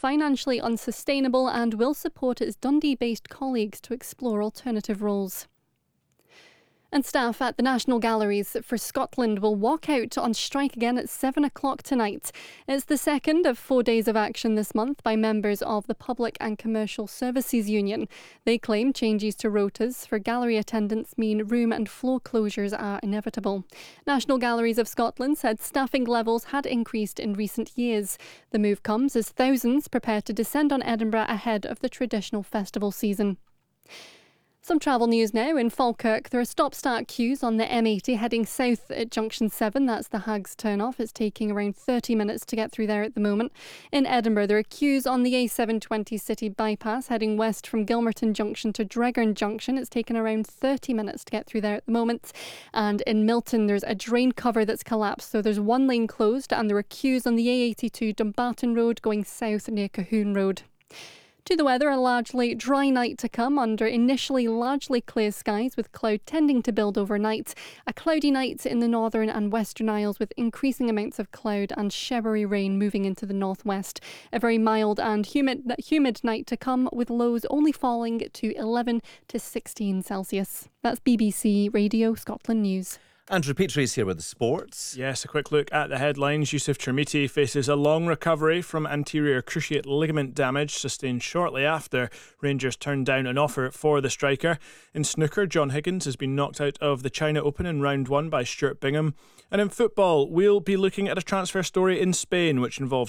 financially unsustainable and will support its Dundee-based colleagues to explore alternative roles. And staff at the National Galleries for Scotland will walk out on strike again at 7 o'clock tonight. It's the second of 4 days of action this month by members of the Public and Commercial Services Union. They claim changes to rotas for gallery attendants mean room and floor closures are inevitable. National Galleries of Scotland said staffing levels had increased in recent years. The move comes as thousands prepare to descend on Edinburgh ahead of the traditional festival season. Some travel news now. In Falkirk, there are stop-start queues on the M80 heading south at Junction 7. That's the Hags turn-off. It's taking around 30 minutes to get through there at the moment. In Edinburgh, there are queues on the A720 City Bypass heading west from Gilmerton Junction to Dreggern Junction. It's taken around 30 minutes to get through there at the moment. And in Milton, there's a drain cover that's collapsed, so there's one lane closed, and there are queues on the A82 Dumbarton Road going south near Cahoon Road. To the weather, a largely dry night to come under initially largely clear skies with cloud tending to build overnight. A cloudy night in the northern and western Isles with increasing amounts of cloud and showery rain moving into the northwest. A very mild and humid night to come with lows only falling to 11 to 16 Celsius. That's BBC Radio Scotland News. Andrew Petrie here with the sports. Yes, a quick look at the headlines. Yusuf Chermiti faces a long recovery from anterior cruciate ligament damage sustained shortly after Rangers turned down an offer for the striker. In snooker, John Higgins has been knocked out of the China Open in round 1 by Stuart Bingham. And in football, we'll be looking at a transfer story in Spain which involves